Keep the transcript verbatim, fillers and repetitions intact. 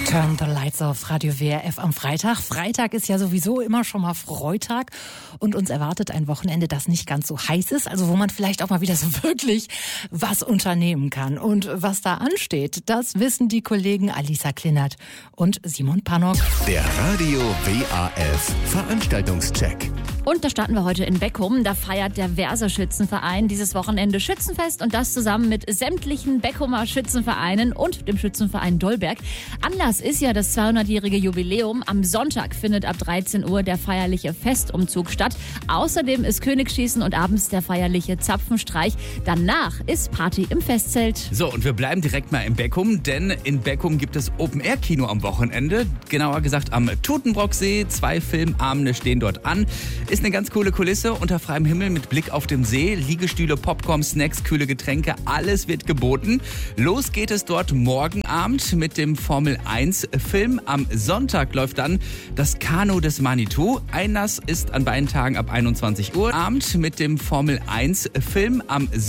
Turn the Lights auf Radio W R F am Freitag. Freitag ist ja sowieso immer schon mal Freitag und uns erwartet ein Wochenende, das nicht ganz so heiß ist, also wo man vielleicht auch mal wieder so wirklich was unternehmen kann. Und was da ansteht, das wissen die Kollegen Alisa Klinert und Simon Pannock. Der Radio W A F Veranstaltungscheck. Und da starten wir heute in Beckum. Da feiert der Verse Schützenverein dieses Wochenende Schützenfest und das zusammen mit sämtlichen Beckumer Schützenvereinen und dem Schützenverein Dolberg. Anlass ist ja das zweihundertjährige Jubiläum. Am Sonntag findet ab dreizehn Uhr der feierliche Festumzug statt. Außerdem ist Königsschießen und abends der feierliche Zapfenstreich. Danach ist Party im Festzelt. So, und wir bleiben direkt mal in Beckum, denn in Beckum gibt es Open-Air-Kino am Wochenende. Genauer gesagt am Tutenbrocksee. Zwei Filmabende stehen dort an. Ist eine ganz coole Kulisse unter freiem Himmel mit Blick auf den See. Liegestühle, Popcorn, Snacks, kühle Getränke, alles wird geboten. Los geht es dort morgen Abend mit dem Formel eins Film. Am Sonntag läuft dann das Kanu des Manitou. Einlass ist an beiden Tagen ab einundzwanzig Uhr. Abend mit dem Formel eins Film. Am